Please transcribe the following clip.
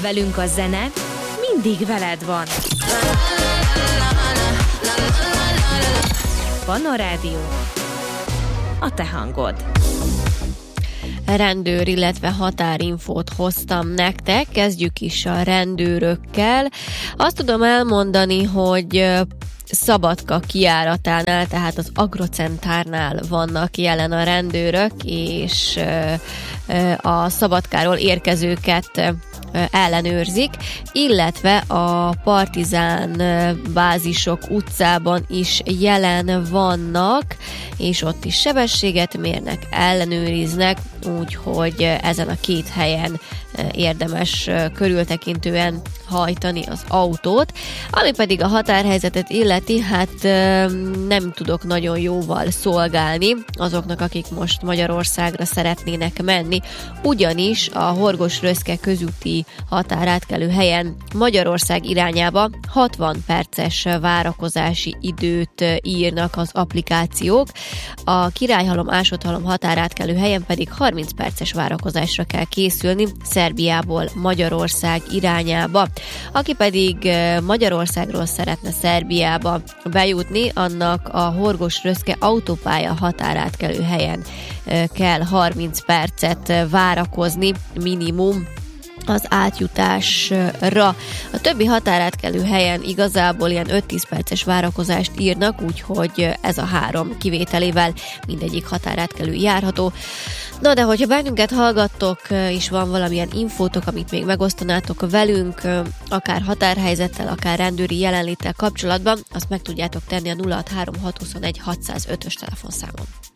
velünk a zene, mindig veled van. Panna Rádió, a te hangod. Rendőr, illetve határinfót hoztam nektek, kezdjük is a rendőrökkel. Azt tudom elmondani, hogy Szabadka kijáratánál, tehát az Agrocentárnál vannak jelen a rendőrök, és a Szabadkáról érkezőket ellenőrzik, illetve a Partizán bázisok utcában is jelen vannak, és ott is sebességet mérnek, ellenőriznek, úgyhogy ezen a két helyen érdemes körültekintően hajtani az autót. Ami pedig a határhelyzetet illeti, hát nem tudok nagyon jóval szolgálni azoknak, akik most Magyarországra szeretnének menni, ugyanis a Horgos-Röszke közúti határátkelő helyen Magyarország irányába 60 perces várakozási időt írnak az applikációk, a Királyhalom-Ásodhalom határátkelő helyen pedig 30 perces várakozásra kell készülni Szerbiából Magyarország irányába. Aki pedig Magyarországról szeretne Szerbiába bejutni, annak a Horgos-Röszke autópálya határátkelő helyen kell 30 percet várakozni minimum az átjutásra. A többi határátkelő helyen igazából ilyen 5-10 perces várakozást írnak, úgyhogy ez a 3 kivételével mindegyik határátkelő járható. Na de hogyha bennünket hallgattok, és van valamilyen infótok, amit még megosztanátok velünk, akár határhelyzettel, akár rendőri jelenléttel kapcsolatban, azt meg tudjátok tenni a 063621 605-ös telefonszámon.